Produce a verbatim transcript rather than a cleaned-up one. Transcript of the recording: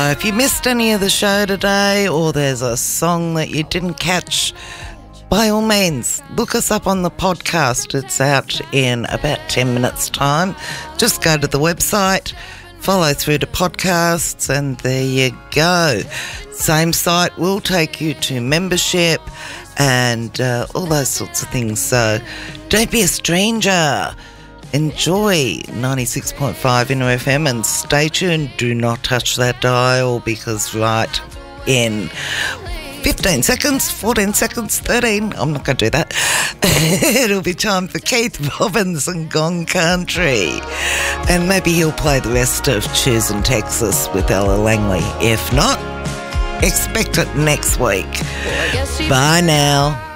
So if you missed any of the show today, or there's a song that you didn't catch, by all means, look us up on the podcast. It's out in about ten minutes' time. Just go to the website, follow through to podcasts, and there you go. Same site will take you to membership and uh, all those sorts of things. So don't be a stranger. Enjoy ninety-six point five Inno F M and stay tuned. Do not touch that dial, because right in fifteen seconds, fourteen seconds, thirteen, I'm not going to do that. It'll be time for Keith Robbins and Gone Country. And maybe he'll play the rest of Choosing Texas with Ella Langley. If not, expect it next week. Bye now.